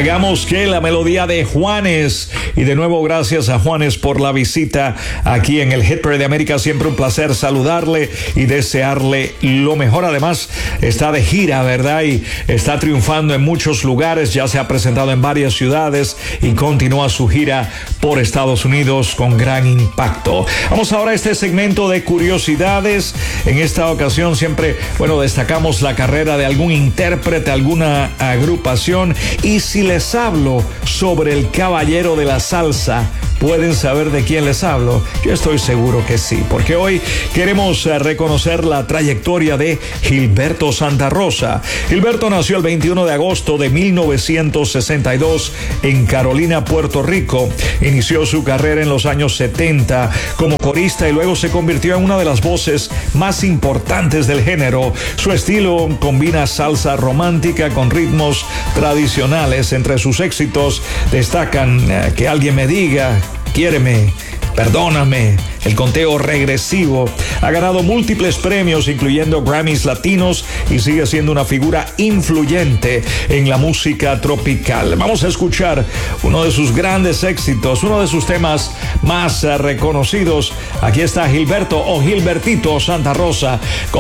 Hagamos que la melodía de Juanes. Y de nuevo, gracias a Juanes por la visita aquí en el Hit Parade de América. Siempre un placer saludarle y desearle lo mejor. Además, está de gira, ¿verdad? Y está triunfando en muchos lugares. Ya se ha presentado en varias ciudades y continúa su gira por Estados Unidos con gran impacto. Vamos ahora a este segmento de curiosidades. En esta ocasión siempre, destacamos la carrera de algún intérprete, alguna agrupación. Y si les hablo sobre el caballero de la salsa, ¿pueden saber de quién les hablo? Yo estoy seguro que sí, porque hoy queremos reconocer la trayectoria de Gilberto Santa Rosa. Gilberto nació el 21 de agosto de 1962 en Carolina, Puerto Rico. Inició su carrera en los años 70 como corista y luego se convirtió en una de las voces más importantes del género. Su estilo combina salsa romántica con ritmos tradicionales. Entre sus éxitos destacan Que alguien me diga, Quiéreme, Perdóname, El conteo regresivo. Ha ganado múltiples premios, incluyendo Grammys latinos, y sigue siendo una figura influyente en la música tropical. Vamos a escuchar uno de sus grandes éxitos, uno de sus temas más reconocidos. Aquí está Gilberto o Gilbertito Santa Rosa.